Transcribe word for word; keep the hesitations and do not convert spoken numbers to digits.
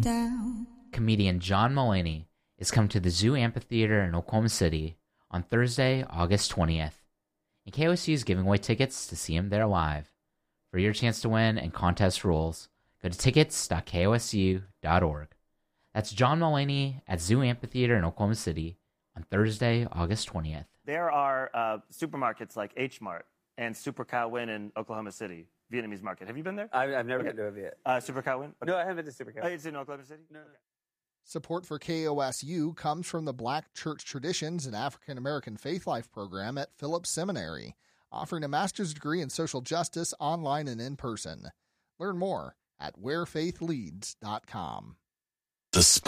down. Comedian John Mulaney is coming to the Zoo Amphitheater in Oklahoma City on Thursday, August twentieth. And K O S U is giving away tickets to see him there live. For your chance to win and contest rules, go to tickets dot K O S U dot org. That's John Mulaney at Zoo Amphitheater in Oklahoma City on Thursday, August twentieth. There are uh, supermarkets like H Mart and Super Cow Win in Oklahoma City, Vietnamese market. Have you been there? I've, I've never okay. been to a Viet. Uh, Super Cow Win? Okay. No, I haven't been to Super Cow. Oh, it's in Oklahoma City? No, no. Okay. Support for K O S U comes from the Black Church Traditions and African American Faith Life program at Phillips Seminary, offering a master's degree in social justice online and in person. Learn more at where faith leads dot com. The